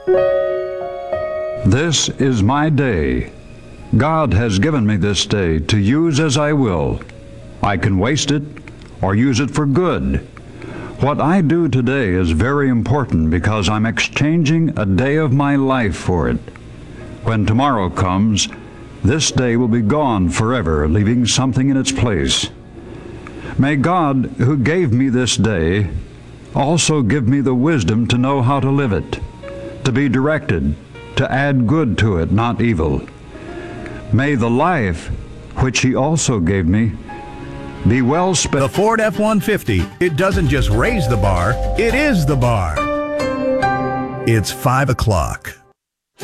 This is my day. God has given me this day to use as I will. I can waste it or use it for good. What I do today is very important because I'm exchanging a day of my life for it. When tomorrow comes, this day will be gone forever, leaving something in its place. May God, who gave me this day, also give me the wisdom to know how to live it, to be directed, to add good to it, not evil. May the life which He also gave me be well spent. The Ford F-150, it doesn't just raise the bar, it is the bar. It's 5 o'clock.